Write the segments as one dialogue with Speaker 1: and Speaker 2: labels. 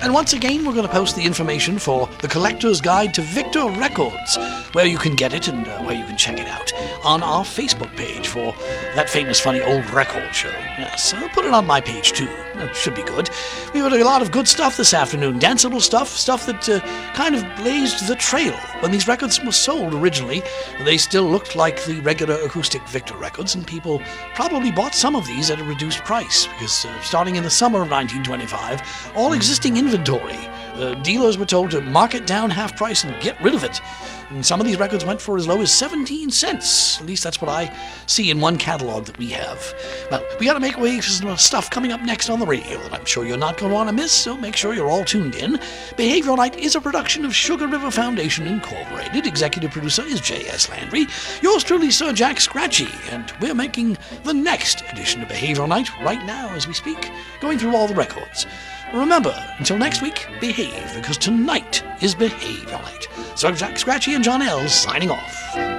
Speaker 1: And once again, we're going to post the information for the Collector's Guide to Victor Records, where you can get it and where you can check it out, on our Facebook page for that famous funny old record show. Yes, I'll put it on my page too. That should be good. We had a lot of good stuff this afternoon. Danceable stuff that kind of blazed the trail. When these records were sold originally, they still looked like the regular acoustic Victor records, and people probably bought some of these at a reduced price, because starting in the summer of 1925, all existing inventory, dealers were told to mark it down half price and get rid of it. And some of these records went for as low as 17 cents. At least that's what I see in one catalog that we have. Well, we got to make way for some stuff coming up next on the radio that I'm sure you're not going to want to miss, so make sure you're all tuned in. Behavioral Night is a production of Sugar River Foundation Incorporated. Executive producer is J.S. Landry. Yours truly, Sir Jack Scratchy. And we're making the next edition of Behavioral Night right now as we speak, going through all the records. Remember, until next week, behave, because tonight is Behavioral Night. So Jack Scratchy and John L. signing off.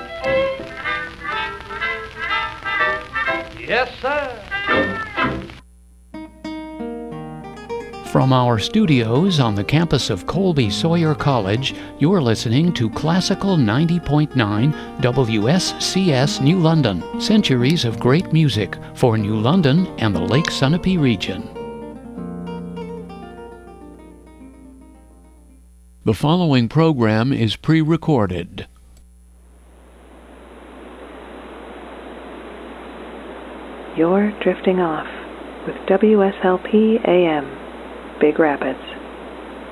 Speaker 2: Yes, sir.
Speaker 3: From our studios on the campus of Colby Sawyer College, you're listening to Classical 90.9 WSCS New London. Centuries of great music for New London and the Lake Sunapee region. The following program is pre-recorded.
Speaker 4: You're drifting off with WSLP AM, Big Rapids.